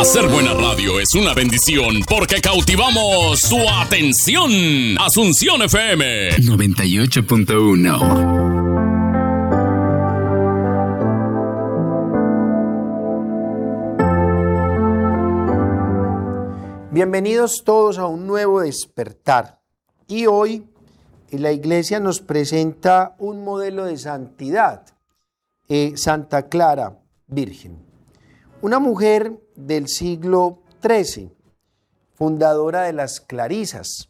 Hacer buena radio es una bendición porque cautivamos su atención. Asunción FM 98.1. Bienvenidos todos a un nuevo despertar. Y hoy la iglesia nos presenta un modelo de santidad, Santa Clara Virgen. Una mujer del siglo XIII, fundadora de las Clarisas,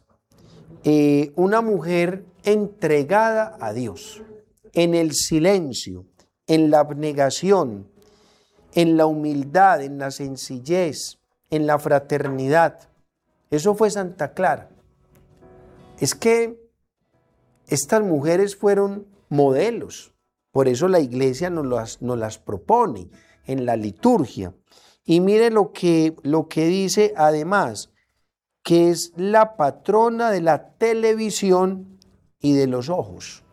una mujer entregada a Dios, en el silencio, en la abnegación, en la humildad, en la sencillez, en la fraternidad. Eso fue Santa Clara. Es que estas mujeres fueron modelos, por eso la iglesia nos las propone en la liturgia. Y mire lo que dice además, que es la patrona de la televisión y de los ojos.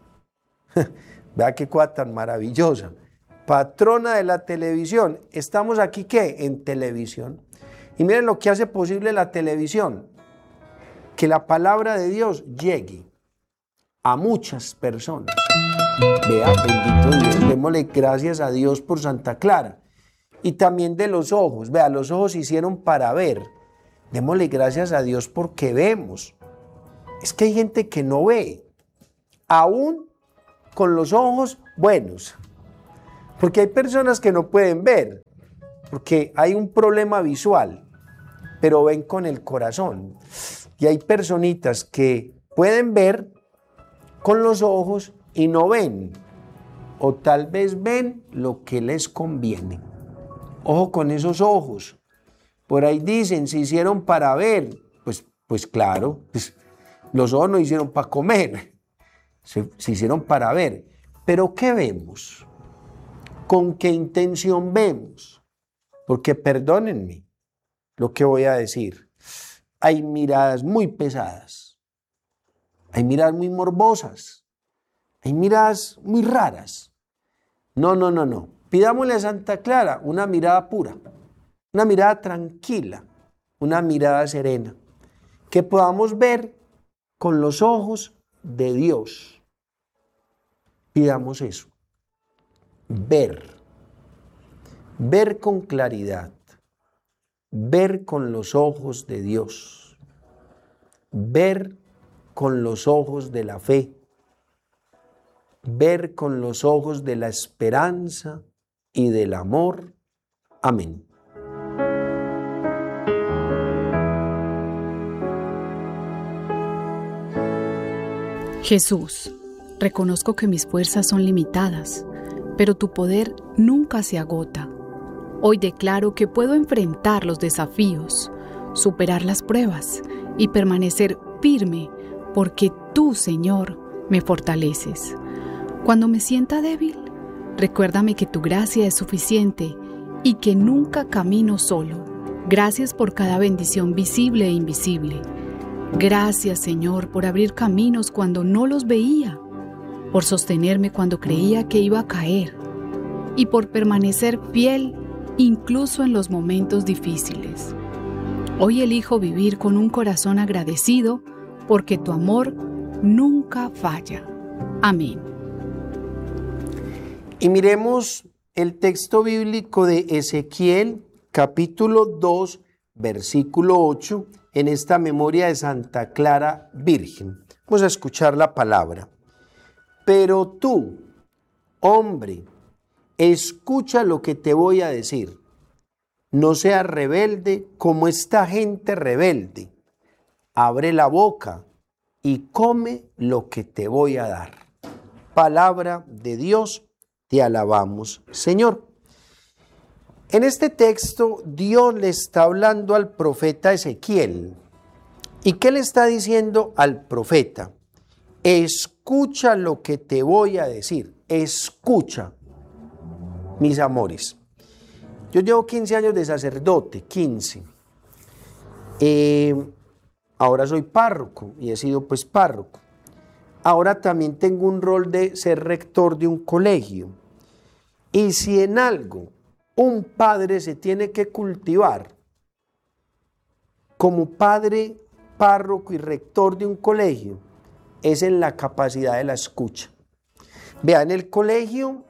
Vea qué cosa tan maravillosa. Patrona de la televisión. ¿Estamos aquí qué? En televisión. Y miren lo que hace posible la televisión, que la palabra de Dios llegue a muchas personas. Vea, bendito Dios, démosle gracias a Dios por Santa Clara. Y también de los ojos, vea, los ojos se hicieron para ver. Démosle gracias a Dios porque vemos. Es que hay gente que no ve, aún con los ojos buenos. Porque hay personas que no pueden ver, porque hay un problema visual, pero ven con el corazón. Y hay personitas que pueden ver con los ojos y no ven, o tal vez ven lo que les conviene. Ojo con esos ojos. Por ahí dicen, se hicieron para ver. Pues claro, los ojos no hicieron para comer, se hicieron para ver. Pero ¿qué vemos? ¿Con qué intención vemos? Porque perdónenme lo que voy a decir. Hay miradas muy pesadas, hay miradas muy morbosas, hay miradas muy raras. No. Pidámosle a Santa Clara una mirada pura, una mirada tranquila, una mirada serena, que podamos ver con los ojos de Dios. Pidamos eso, ver con claridad, ver con los ojos de Dios, ver con los ojos de la fe, ver con los ojos de la esperanza y del amor. Amén. Jesús, reconozco que mis fuerzas son limitadas, pero tu poder nunca se agota. Hoy declaro que puedo enfrentar los desafíos, superar las pruebas y permanecer firme porque tú, Señor, me fortaleces. Cuando me sienta débil, recuérdame que tu gracia es suficiente y que nunca camino solo. Gracias por cada bendición visible e invisible. Gracias, Señor, por abrir caminos cuando no los veía, por sostenerme cuando creía que iba a caer y por permanecer fiel incluso en los momentos difíciles. Hoy elijo vivir con un corazón agradecido porque tu amor nunca falla. Amén. Y miremos el texto bíblico de Ezequiel, capítulo 2, versículo 8, en esta memoria de Santa Clara Virgen. Vamos a escuchar la palabra. Pero tú, hombre, escucha lo que te voy a decir. No seas rebelde como esta gente rebelde. Abre la boca y come lo que te voy a dar. Palabra de Dios, te alabamos, Señor. En este texto, Dios le está hablando al profeta Ezequiel. ¿Y qué le está diciendo al profeta? Escucha lo que te voy a decir. Escucha, mis amores. Yo llevo 15 años de sacerdote, 15. Ahora soy párroco y he sido pues párroco. Ahora también tengo un rol de ser rector de un colegio. Y si en algo un padre se tiene que cultivar, como padre, párroco y rector de un colegio es en la capacidad de la escucha. Vea, en el colegio,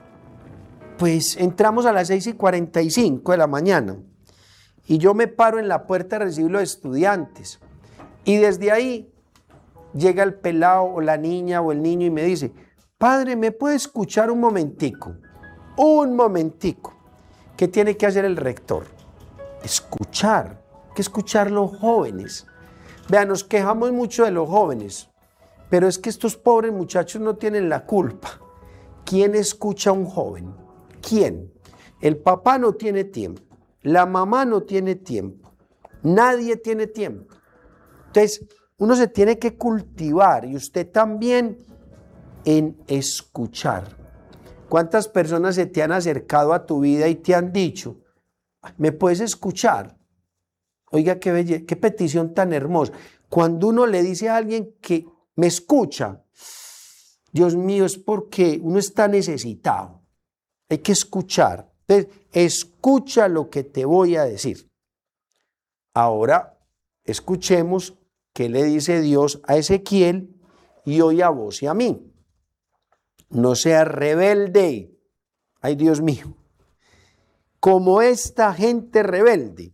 pues entramos a las 6:45 de la mañana y yo me paro en la puerta a recibir los estudiantes y desde ahí llega el pelado o la niña o el niño y me dice: padre, ¿me puede escuchar un momentico? Un momentico. ¿Qué tiene que hacer el rector? Escuchar. Hay que escuchar los jóvenes. Vean, nos quejamos mucho de los jóvenes, pero es que estos pobres muchachos no tienen la culpa. ¿Quién escucha a un joven? ¿Quién? El papá no tiene tiempo, la mamá no tiene tiempo, nadie tiene tiempo. Entonces, uno se tiene que cultivar y usted también en escuchar. ¿Cuántas personas se te han acercado a tu vida y te han dicho: ¿me puedes escuchar? Oiga, qué petición tan hermosa. Cuando uno le dice a alguien que me escucha, Dios mío, es porque uno está necesitado. Hay que escuchar. Entonces, escucha lo que te voy a decir. Ahora, escuchemos qué le dice Dios a Ezequiel y hoy a vos y a mí. No seas rebelde. Ay, Dios mío. Como esta gente rebelde.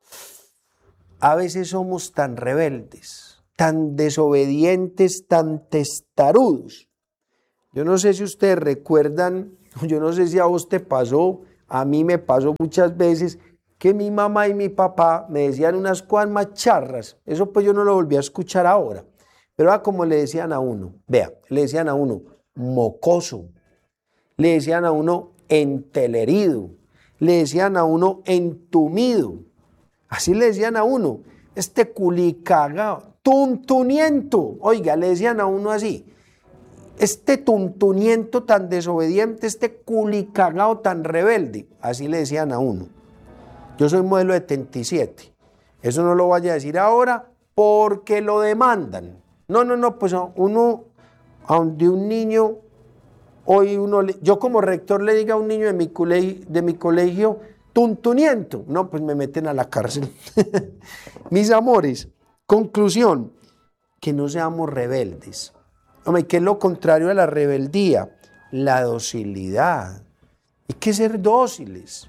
A veces somos tan rebeldes, tan desobedientes, tan testarudos. Yo no sé si ustedes recuerdan, yo no sé si a vos te pasó, a mí me pasó muchas veces que mi mamá y mi papá me decían unas cosas macharras. Eso pues yo no lo volví a escuchar ahora. Pero era como le decían a uno, vea, le decían a uno mocoso, le decían a uno entelerido, le decían a uno entumido. Así le decían a uno, este culicagao, tuntuniento. Oiga, le decían a uno así, este tuntuniento tan desobediente, este culicagao tan rebelde. Así le decían a uno. Yo soy modelo 77. Eso no lo vaya a decir ahora porque lo demandan. No, pues a donde un niño, hoy yo como rector le diga a un niño de mi colegio, tuntuniento, no, pues me meten a la cárcel. Mis amores, conclusión, que no seamos rebeldes. Hombre, ¿qué es lo contrario a la rebeldía? La docilidad. Hay que ser dóciles.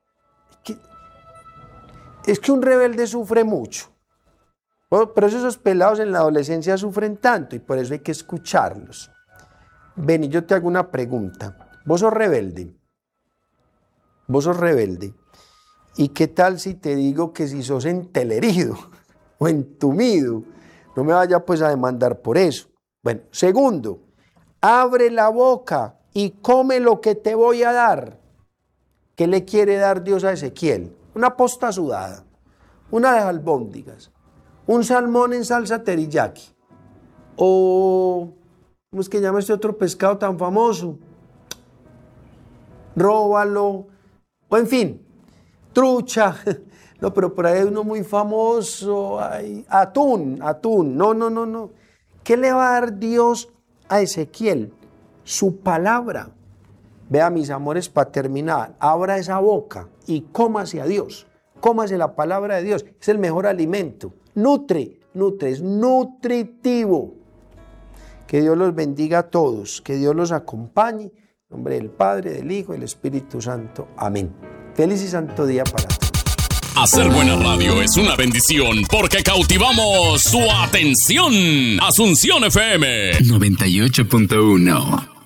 Es que un rebelde sufre mucho. Bueno, por eso esos pelados en la adolescencia sufren tanto y por eso hay que escucharlos. Ven, y yo te hago una pregunta. ¿Vos sos rebelde? Vos sos rebelde. ¿Y qué tal si te digo que si sos entelerido o entumido? No me vaya pues a demandar por eso. Bueno, segundo, abre la boca y come lo que te voy a dar. ¿Qué le quiere dar Dios a Ezequiel? Una posta sudada, una de albóndigas, un salmón en salsa teriyaki, o ¿cómo es que llama este otro pescado tan famoso? Róbalo, o en fin, trucha. No, pero por ahí hay uno muy famoso, atún, no. ¿Qué le va a dar Dios a Ezequiel? Su palabra. Vea, mis amores, para terminar, abra esa boca y cómase a Dios, cómase la palabra de Dios, es el mejor alimento, nutre, es nutritivo. Que Dios los bendiga a todos, que Dios los acompañe, en nombre del Padre, del Hijo y del Espíritu Santo. Amén. Feliz y santo día para todos. Hacer buena radio es una bendición porque cautivamos su atención. Asunción FM 98.1